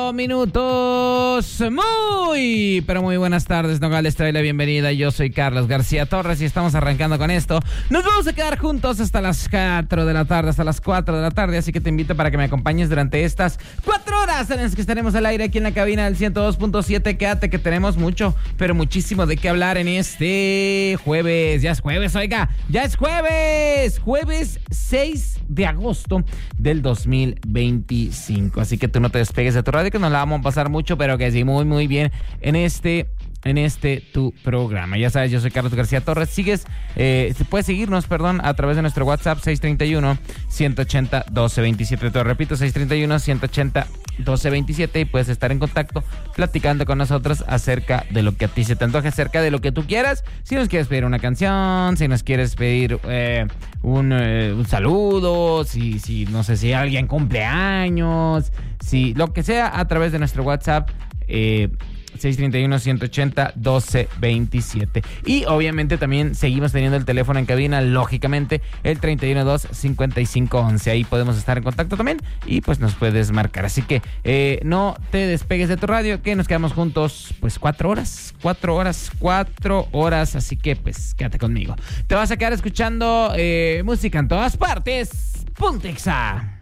minutos. Muy, pero muy buenas tardes, Nogales. Te doy la bienvenida. Yo soy Carlos García Torres y estamos arrancando con esto. Nos vamos a quedar juntos hasta las 4 de la tarde, hasta las 4 de la tarde. Así que te invito para que me acompañes durante estas 4 horas en las que estaremos al aire aquí en la cabina del 102.7. Quédate que tenemos mucho, pero muchísimo de qué hablar en este jueves. Ya es jueves, oiga. Ya es jueves. Jueves 6 de agosto del 2025. Así que tú no te despegues de tu radio, que nos la vamos a pasar mucho, pero que sí, muy, muy bien en este tu programa. Ya sabes, yo soy Carlos García Torres. Puedes seguirnos, a través de nuestro WhatsApp 631-180-1227. Te lo repito, 631-180-1227, y puedes estar en contacto platicando con nosotros acerca de lo que a ti se te antoje, acerca de lo que tú quieras. Si nos quieres pedir una canción, si nos quieres pedir un saludo, si no sé, si alguien cumple años, si lo que sea, a través de nuestro WhatsApp 631-180-1227. Y obviamente también seguimos teniendo el teléfono en cabina, lógicamente, el 312-5511. Ahí podemos estar en contacto también y pues nos puedes marcar. Así que no te despegues de tu radio, que nos quedamos juntos pues 4 horas. Así que pues quédate conmigo. Te vas a quedar escuchando música en todas partes. Puntexa.